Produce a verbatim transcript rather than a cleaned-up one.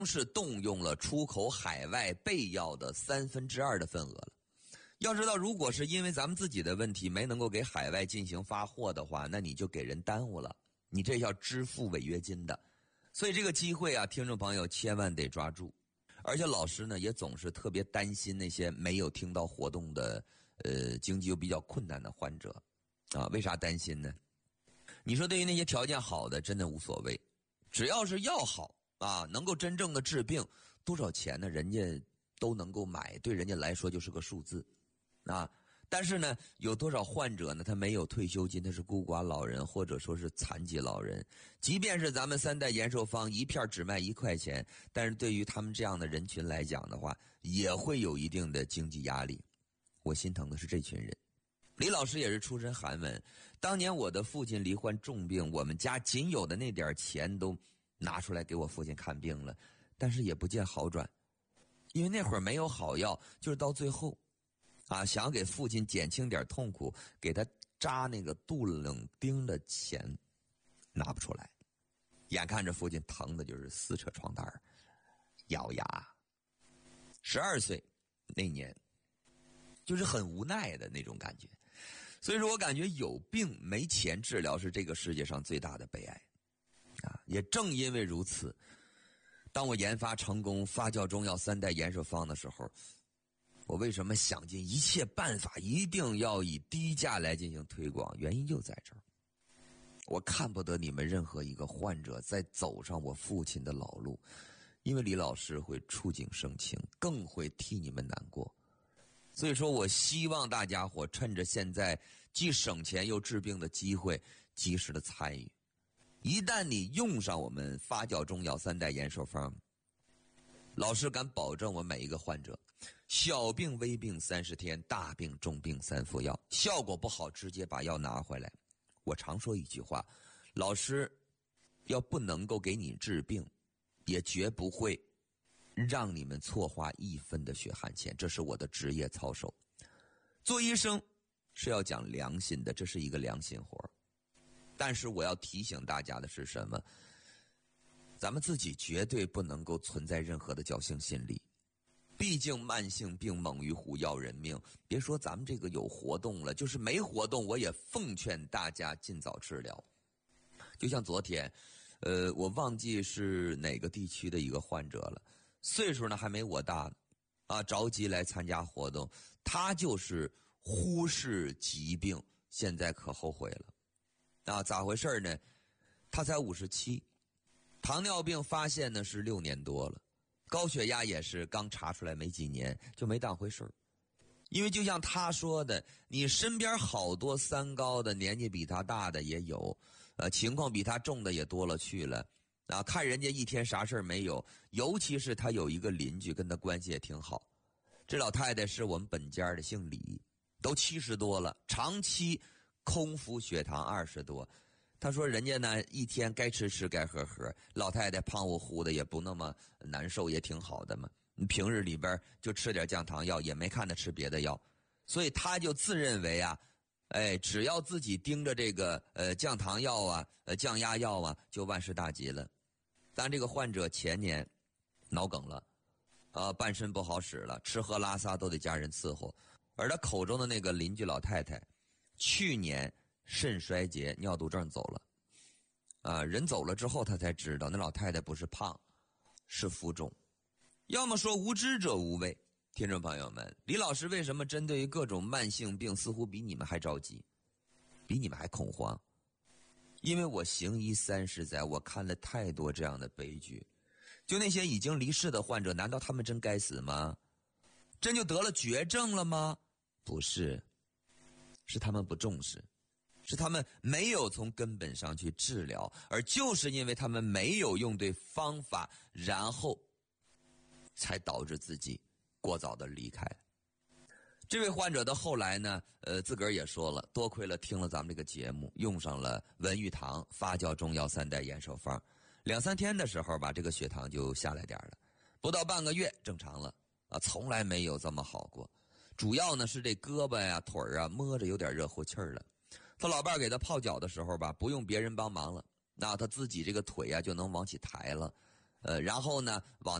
是动用了出口海外备药的三分之二的份额了。要知道，如果是因为咱们自己的问题没能够给海外进行发货的话，那你就给人耽误了，你这要支付违约金的。所以这个机会啊，听众朋友千万得抓住。而且老师呢也总是特别担心那些没有听到活动的呃经济又比较困难的患者啊。为啥担心呢？你说对于那些条件好的真的无所谓，只要是药好啊，能够真正的治病，多少钱呢人家都能够买，对人家来说就是个数字啊。但是呢，有多少患者呢他没有退休金，他是孤寡老人或者说是残疾老人，即便是咱们三代延寿方一片只卖一块钱，但是对于他们这样的人群来讲的话，也会有一定的经济压力。我心疼的是这群人。李老师也是出身寒门，当年我的父亲罹患重病，我们家仅有的那点钱都拿出来给我父亲看病了，但是也不见好转，因为那会儿没有好药，就是到最后啊，想给父亲减轻点痛苦，给他扎那个杜冷丁的钱拿不出来，眼看着父亲疼的就是撕扯床单咬牙。十二岁那年就是很无奈的那种感觉。所以说我感觉有病没钱治疗是这个世界上最大的悲哀啊！也正因为如此，当我研发成功发酵中药三代延寿方的时候，我为什么想尽一切办法一定要以低价来进行推广？原因就在这儿。我看不得你们任何一个患者再走上我父亲的老路，因为李老师会触景生情，更会替你们难过。所以说我希望大家伙趁着现在既省钱又治病的机会，及时的参与。一旦你用上我们发酵中药三代延寿方，老师敢保证我每一个患者，小病微病三十天，大病重病三服药，效果不好直接把药拿回来。我常说一句话，老师要不能够给你治病，也绝不会让你们错花一分的血汗钱，这是我的职业操守。做医生是要讲良心的，这是一个良心活。但是我要提醒大家的是什么？咱们自己绝对不能够存在任何的侥幸心理。毕竟慢性病猛于虎，要人命。别说咱们这个有活动了，就是没活动，我也奉劝大家尽早治疗。就像昨天，呃，我忘记是哪个地区的一个患者了，岁数呢还没我大呢，啊，着急来参加活动，他就是忽视疾病，现在可后悔了。啊，咋回事呢？他才五十七，糖尿病发现呢是六年多了，高血压也是刚查出来没几年，就没当回事儿。因为就像他说的，你身边好多三高的，年纪比他大的也有，呃，情况比他重的也多了去了。啊，看人家一天啥事儿没有，尤其是他有一个邻居跟他关系也挺好。这老太太是我们本家的，姓李，都七十多了，长期空腹血糖二十多。他说人家呢一天该吃吃该喝喝，老太太胖乎乎的也不那么难受，也挺好的嘛。平日里边就吃点降糖药，也没看他吃别的药，所以他就自认为啊，哎，只要自己盯着这个呃降糖药啊、呃降压药啊，就万事大吉了。但这个患者前年脑梗了，啊、呃，半身不好使了，吃喝拉撒都得家人伺候。而他口中的那个邻居老太太，去年肾衰竭、尿毒症走了，啊、呃，人走了之后他才知道，那老太太不是胖，是浮肿。要么说无知者无畏。听众朋友们，李老师为什么针对于各种慢性病似乎比你们还着急，比你们还恐慌？因为我行医三十载，我看了太多这样的悲剧。就那些已经离世的患者，难道他们真该死吗？真就得了绝症了吗？不是，是他们不重视，是他们没有从根本上去治疗，而就是因为他们没有用对方法，然后才导致自己过早的离开。这位患者的后来呢，呃，自个儿也说了，多亏了听了咱们这个节目，用上了文玉堂发酵中药三代延寿方，两三天的时候吧，这个血糖就下来点了，不到半个月正常了啊，从来没有这么好过。主要呢是这胳膊呀、腿啊摸着有点热乎气儿了。他老伴儿给他泡脚的时候吧，不用别人帮忙了，那他自己这个腿啊就能往起抬了。 呃，然后呢往